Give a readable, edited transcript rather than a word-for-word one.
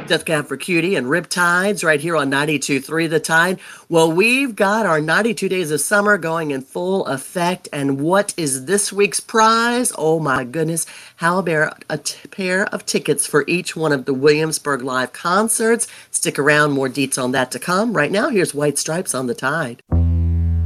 Death Cab for Cutie and Riptides right here on 92.3 The Tide. Well, we've got our 92 Days of Summer going in full effect. And what is this week's prize? Oh my goodness. How about a pair of tickets for each one of the Williamsburg Live concerts? Stick around, more deets on that to come. Right now, here's White Stripes on The Tide.